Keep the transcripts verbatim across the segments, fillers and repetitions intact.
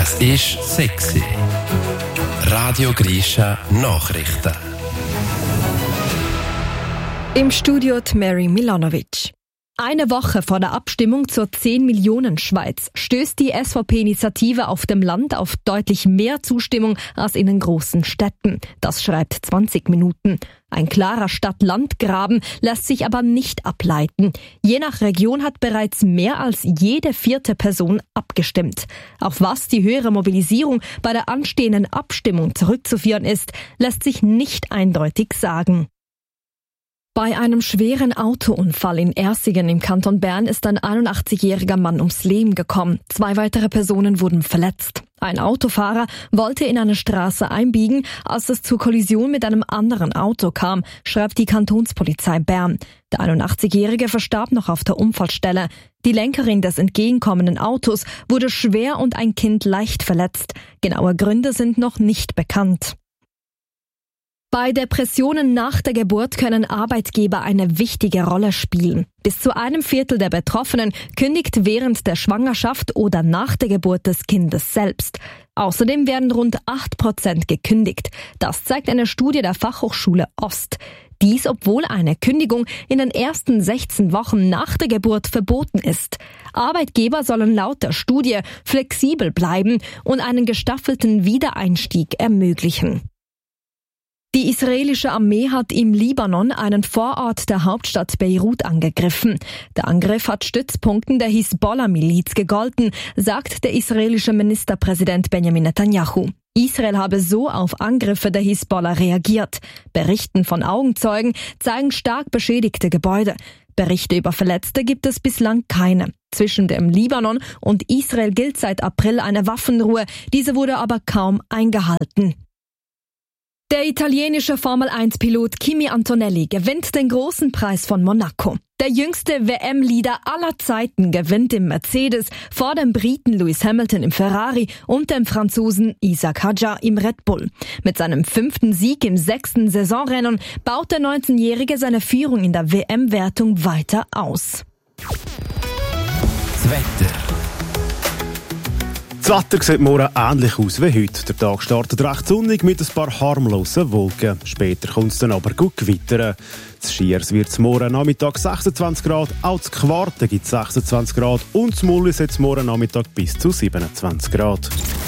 Es ist sexy. Radio Grisha Nachrichten. Im Studio die Mary Milanovic. Eine Woche vor der Abstimmung zur zehn Millionen Schweiz stößt die S V P-Initiative auf dem Land auf deutlich mehr Zustimmung als in den großen Städten. Das schreibt zwanzig Minuten. Ein klarer Stadt-Land-Graben lässt sich aber nicht ableiten. Je nach Region hat bereits mehr als jede vierte Person abgestimmt. Auf was die höhere Mobilisierung bei der anstehenden Abstimmung zurückzuführen ist, lässt sich nicht eindeutig sagen. Bei einem schweren Autounfall in Ersigen im Kanton Bern ist ein einundachtzigjähriger Mann ums Leben gekommen. Zwei weitere Personen wurden verletzt. Ein Autofahrer wollte in eine Straße einbiegen, als es zur Kollision mit einem anderen Auto kam, schreibt die Kantonspolizei Bern. Der einundachtzigjährige verstarb noch auf der Unfallstelle. Die Lenkerin des entgegenkommenden Autos wurde schwer und ein Kind leicht verletzt. Genaue Gründe sind noch nicht bekannt. Bei Depressionen nach der Geburt können Arbeitgeber eine wichtige Rolle spielen. Bis zu einem Viertel der Betroffenen kündigt während der Schwangerschaft oder nach der Geburt des Kindes selbst. Außerdem werden rund acht Prozent gekündigt. Das zeigt eine Studie der Fachhochschule Ost. Dies, obwohl eine Kündigung in den ersten sechzehn Wochen nach der Geburt verboten ist. Arbeitgeber sollen laut der Studie flexibel bleiben und einen gestaffelten Wiedereinstieg ermöglichen. Die israelische Armee hat im Libanon einen Vorort der Hauptstadt Beirut angegriffen. Der Angriff hat Stützpunkten der Hisbollah-Miliz gegolten, sagt der israelische Ministerpräsident Benjamin Netanyahu. Israel habe so auf Angriffe der Hisbollah reagiert. Berichten von Augenzeugen zeigen stark beschädigte Gebäude. Berichte über Verletzte gibt es bislang keine. Zwischen dem Libanon und Israel gilt seit April eine Waffenruhe. Diese wurde aber kaum eingehalten. Der italienische Formel eins Pilot Kimi Antonelli gewinnt den großen Preis von Monaco. Der jüngste W M-Leader aller Zeiten gewinnt im Mercedes vor dem Briten Lewis Hamilton im Ferrari und dem Franzosen Isaac Hadjar im Red Bull. Mit seinem fünften Sieg im sechsten Saisonrennen baut der neunzehnjährige seine Führung in der W M-Wertung weiter aus. Das Wetter. Das Wetter sieht morgen ähnlich aus wie heute. Der Tag startet recht sonnig mit ein paar harmlosen Wolken. Später kommt es dann aber gut gewittern. Das Schiers wird es morgen Nachmittag sechsundzwanzig Grad, auch das Quarten gibt es sechsundzwanzig Grad und das Mullis hat es morgen Nachmittag bis zu siebenundzwanzig Grad.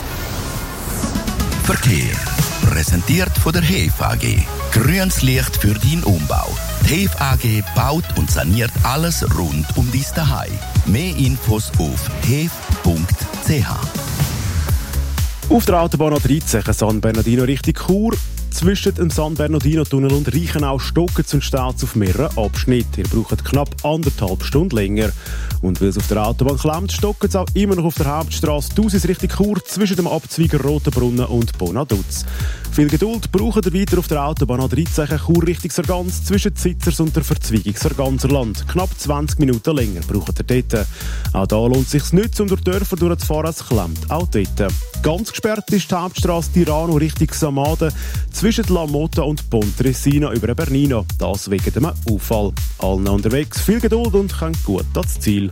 Verkehr. Präsentiert von der H E F A G. Grünes Licht für deinen Umbau. Die H E F A G baut und saniert alles rund um dein Zuhause. Mehr Infos auf hef punkt c h. Auf der Autobahn A dreizehn San Bernardino Richtung Chur. Zwischen dem San Bernardino-Tunnel und Reichenau stocken und steht auf mehreren Abschnitten. Ihr braucht knapp anderthalb Stunden länger. Und weil es auf der Autobahn klemmt, stocken es auch immer noch auf der Hauptstrasse Thusis Richtung Chur zwischen dem Abzweiger Rotenbrunnen und Bonaduz. Viel Geduld braucht ihr weiter auf der Autobahn A dreizehn Chur Richtung Sargans zwischen Zitzers und der Verzweigung Sarganserland. Knapp zwanzig Minuten länger braucht ihr dort. Auch da lohnt es sich nicht, um durch Dörfer durchzufahren, es klemmt auch dort. Ganz gesperrt ist die Hauptstrasse Tirano Richtung Samaden zwischen La Motta und Pontresina über Bernino. Das wegen dem Auffall. Allen unterwegs viel Geduld und kommt gut ans Ziel.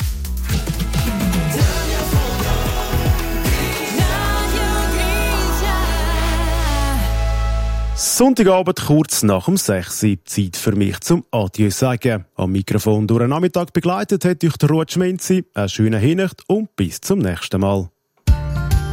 Sonntagabend kurz nach um sechs Uhr. Zeit für mich zum Adieu sagen. Am Mikrofon durch den Nachmittag begleitet hat euch der Ruth Schmenzi. Eine schöne Hinnacht und bis zum nächsten Mal.